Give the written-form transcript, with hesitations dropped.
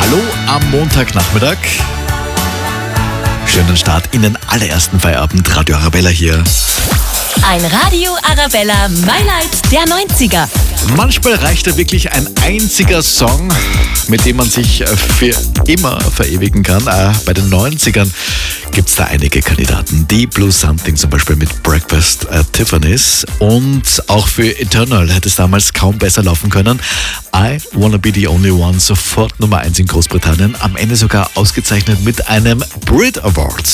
Hallo am Montagnachmittag. Schönen Start in den allerersten Feierabend. Radio Arabella hier. Ein Radio Arabella Highlight der 90er. Manchmal reicht da wirklich ein einziger Song, mit dem man sich für immer verewigen kann. Bei den 90ern gibt es da einige Kandidaten. Deep Blue Something zum Beispiel mit Breakfast at Tiffany's. Und auch für Eternal hätte es damals kaum besser laufen können. I Wanna Be the Only One, sofort Nummer 1 in Großbritannien. Am Ende sogar ausgezeichnet mit einem Brit Award.